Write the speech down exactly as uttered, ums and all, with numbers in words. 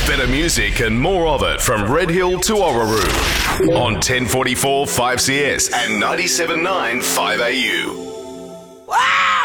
Better music and more of it from Red Hill to Orroroo on ten forty-four five C S and ninety-seven point nine five A U. Wow!